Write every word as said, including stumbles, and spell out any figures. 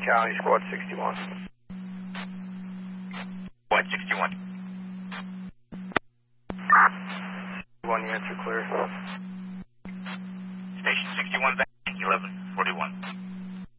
County, Squad sixty-one. Squad sixty-one. One, you answer clear. Station sixty-one, eleven forty-one.